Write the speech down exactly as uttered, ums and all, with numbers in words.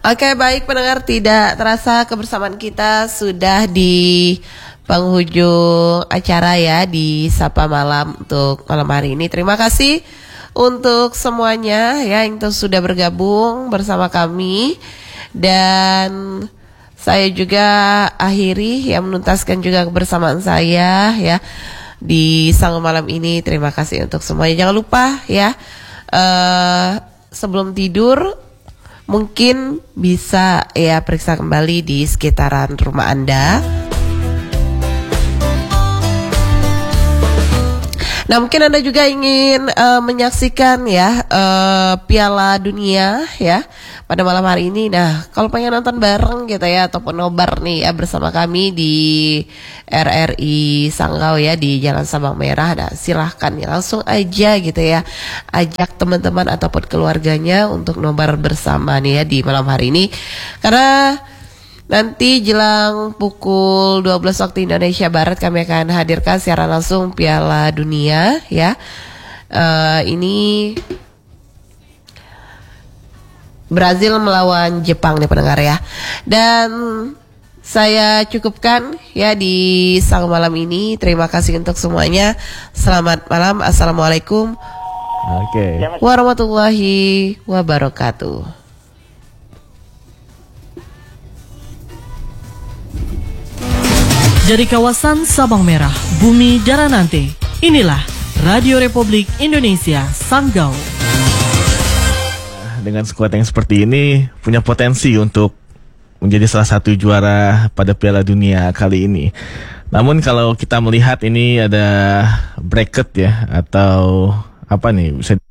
Oke, baik pendengar, tidak terasa kebersamaan kita sudah di penghujung acara ya di Sapa Malam untuk malam hari ini. Terima kasih untuk semuanya ya yang sudah bergabung bersama kami, dan saya juga akhiri ya menuntaskan juga kebersamaan saya ya di Sang Malam ini. Terima kasih untuk semuanya. Jangan lupa ya uh, sebelum tidur mungkin bisa ya periksa kembali di sekitaran rumah Anda. Nah, mungkin Anda juga ingin uh, menyaksikan ya uh, Piala Dunia ya pada malam hari ini. Nah, kalau pengen nonton bareng gitu ya ataupun nobar nih ya bersama kami di R R I Sanggau ya di Jalan Sabang Merah. Nah, silahkan ya langsung aja gitu ya ajak teman-teman ataupun keluarganya untuk nobar bersama nih ya di malam hari ini. Karena nanti jelang pukul dua belas waktu Indonesia Barat kami akan hadirkan siaran langsung Piala Dunia ya. Uh, ini Brazil melawan Jepang nih pendengar ya. Dan saya cukupkan ya di Sang Malam ini. Terima kasih untuk semuanya. Selamat malam. Assalamualaikum Oke. warahmatullahi wabarakatuh. Dari kawasan Sabang Merah, Bumi Daranante, inilah Radio Republik Indonesia Sanggau. Dengan skuad yang seperti ini, punya potensi untuk menjadi salah satu juara pada Piala Dunia kali ini. Namun kalau kita melihat ini ada bracket ya, atau apa nih, bisa